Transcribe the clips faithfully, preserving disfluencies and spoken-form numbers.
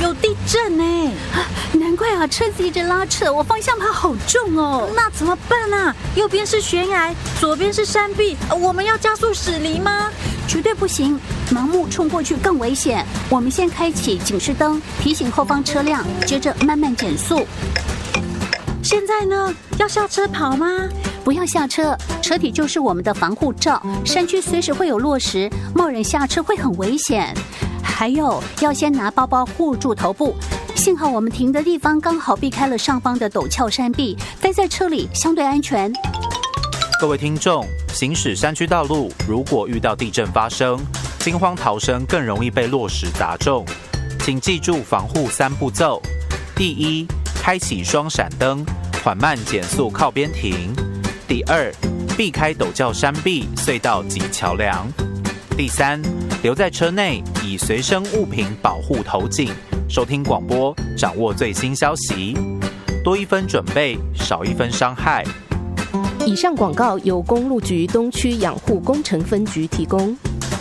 有地震呢！ 难怪啊，车子一直拉扯，我方向盘好重哦。 那怎么办啊？右边是悬崖，左边是山壁，我们要加速驶离吗？ 绝对不行，盲目冲过去更危险。我们先开启警示灯，提醒后方车辆，接着慢慢减速。 现在呢？要下车跑吗？ 不要下车，车体就是我们的防护罩。山区随时会有落石，贸然下车会很危险。还有，要先拿包包护住头部。幸好我们停的地方刚好避开了上方的陡峭山壁，待在车里相对安全。 各位听众，行驶山区道路，如果遇到地震发生，惊慌逃生更容易被落石砸中。请记住防护三步骤：第一，开启双闪灯，缓慢减速靠边停；第二，避开陡峭山壁、隧道及桥梁；第三，留在车内，以随身物品保护头颈。收听广播，掌握最新消息，多一分准备，少一分伤害。 以上广告由公路局东区养护工程分局提供。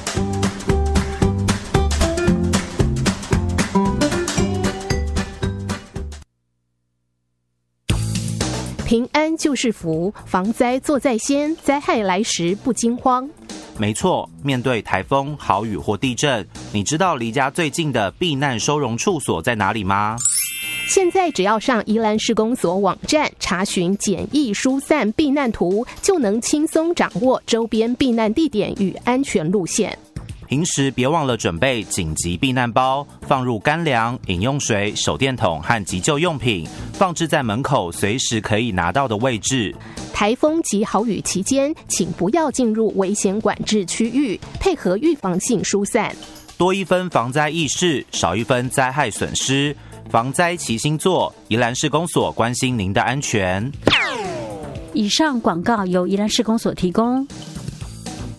平安就是福，防灾做在先，灾害来时不惊慌。 没错，面对台风、豪雨或地震，你知道离家最近的避难收容处所在哪里吗？ 现在只要上宜兰市公所网站查询简易疏散避难图，就能轻松掌握周边避难地点与安全路线。 平时别忘了准备紧急避难包，放入干粮、饮用水、手电筒和急救用品，放置在门口随时可以拿到的位置。 台风及豪雨期间，请不要进入危险管制区域，配合预防性疏散。 多一分防灾意识，少一分灾害损失。防灾齐心做，宜兰市公所关心您的安全。 以上广告由宜兰市公所提供。